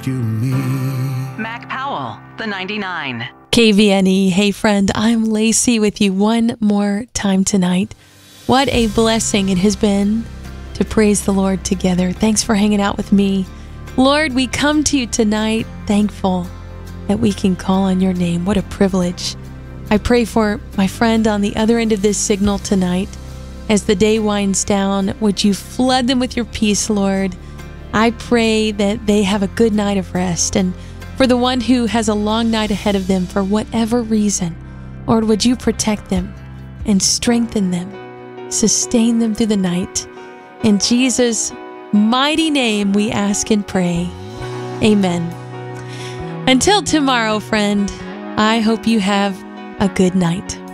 rescue me. Mac Powell, the 99. KVNE. Hey friend, I'm Lacey with you one more time tonight. What a blessing it has been to praise the Lord together. Thanks for hanging out with me. Lord, we come to you tonight thankful that we can call on your name. What a privilege. I pray for my friend on the other end of this signal tonight. As the day winds down, would you flood them with your peace, Lord? I pray that they have a good night of rest. And for the one who has a long night ahead of them for whatever reason, Lord, would you protect them and strengthen them, sustain them through the night. In Jesus' mighty name we ask and pray. Amen. Until tomorrow, friend, I hope you have a good night.